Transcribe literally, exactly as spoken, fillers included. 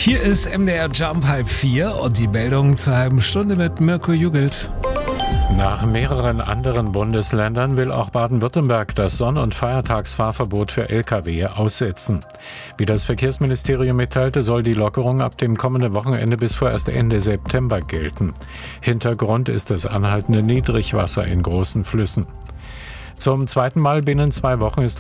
Hier ist M D R Jump halb vier und die Meldung zur halben Stunde mit Mirko Jugelt. Nach mehreren anderen Bundesländern will auch Baden-Württemberg das Sonn- und Feiertagsfahrverbot für L K W aussetzen. Wie das Verkehrsministerium mitteilte, soll die Lockerung ab dem kommenden Wochenende bis vorerst Ende September gelten. Hintergrund ist das anhaltende Niedrigwasser in großen Flüssen. Zum zweiten Mal binnen zwei Wochen ist